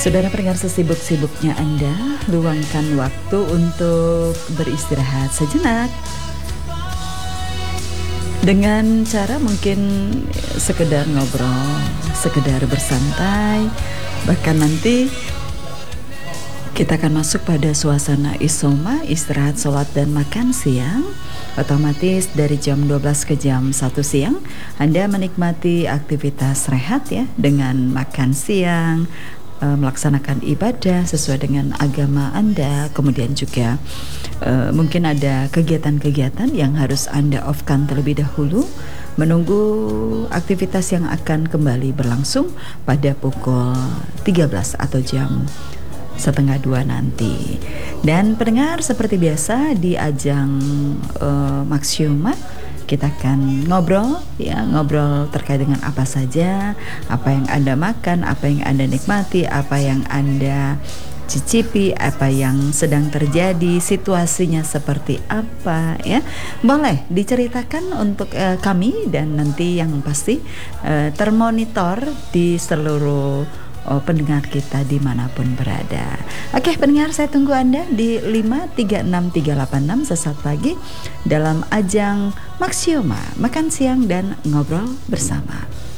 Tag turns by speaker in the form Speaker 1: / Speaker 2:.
Speaker 1: Saudara pendengar, sesibuk-sibuknya Anda, luangkan waktu untuk beristirahat sejenak dengan cara mungkin sekedar ngobrol, sekedar bersantai. Bahkan nanti kita akan masuk pada suasana isoma, istirahat, sholat, dan makan siang. Otomatis dari jam 12 ke jam 1 siang Anda menikmati aktivitas rehat ya, dengan makan siang, melaksanakan ibadah sesuai dengan agama Anda. Kemudian juga mungkin ada kegiatan-kegiatan yang harus Anda off-kan terlebih dahulu, menunggu aktivitas yang akan kembali berlangsung pada pukul 13 atau jam setengah 2 nanti. Dan pendengar, seperti biasa di ajang Maxioma, kita akan ngobrol ya, ngobrol terkait dengan apa saja, apa yang Anda makan, apa yang Anda nikmati, apa yang Anda cicipi, apa yang sedang terjadi, situasinya seperti apa ya. Boleh diceritakan untuk kami, dan nanti yang pasti termonitor di seluruh pendengar kita dimanapun berada. Oke pendengar, saya tunggu Anda di 5363886 sesaat lagi dalam ajang Maxioma, makan siang dan ngobrol bersama.